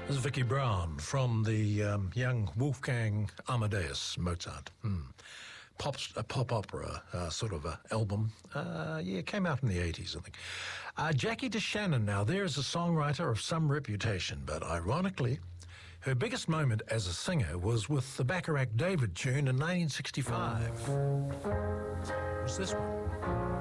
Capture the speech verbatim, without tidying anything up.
This is Vicky Brown from the um, young Wolfgang Amadeus Mozart. Hmm. Pop, a pop opera uh, sort of a album. Uh, yeah, it came out in the eighties, I think. Uh, Jackie DeShannon now, there is a songwriter of some reputation, but ironically, her biggest moment as a singer was with the Bacharach David tune in nineteen sixty-five. What's this one?